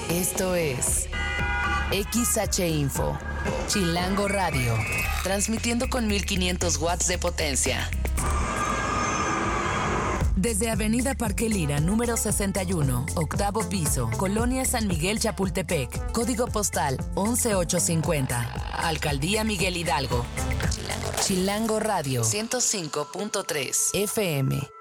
Esto es XH Info, Chilango Radio, transmitiendo con 1500 watts de potencia. Desde Avenida Parque Lira, número 61, octavo piso, Colonia San Miguel Chapultepec, código postal 11850, Alcaldía Miguel Hidalgo. Chilango Radio 105.3 FM.